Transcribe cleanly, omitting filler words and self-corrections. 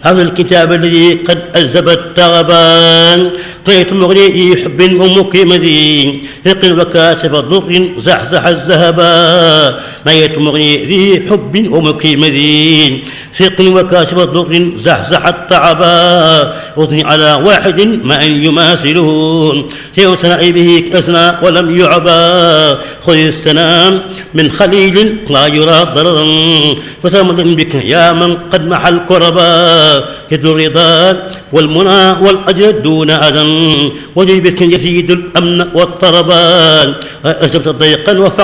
هذا الكتاب الذي قد أذب التغبان طيت مغني حب ومقيم ذي ثق وكاشف ضر زحزح الذهبا ميت مغني ذي حب ومقيم ذي ثق وكاشف ضر زحزح التعبا أثني على واحد ما أن يماثله سيء سنائي به أثنى ولم يعبا خذ السلام من خليل لا يرى ضررا فثمن بك يا من قد محى الكربا يد الرضا والمنى والأجر دون أذى وجب بك يزيد الأمن والطربان أجبت ضيقا وفقرا